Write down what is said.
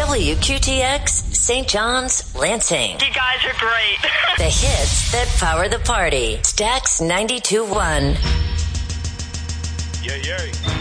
WQTX, St. John's, Lansing. You guys are great. The hits that power the party. Stax 92.1. Yeah.